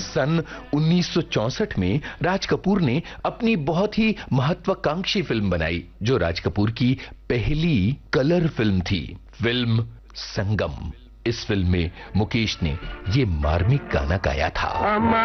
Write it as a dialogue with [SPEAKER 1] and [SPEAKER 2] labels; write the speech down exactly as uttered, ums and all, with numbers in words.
[SPEAKER 1] सन उन्नीस सौ चौसठ में राज कपूर ने अपनी बहुत ही महत्वाकांक्षी फिल्म बनाई, जो राज कपूर की पहली कलर फिल्म थी, फिल्म संगम। इस फिल्म में मुकेश ने ये मार्मिक गाना गाया था।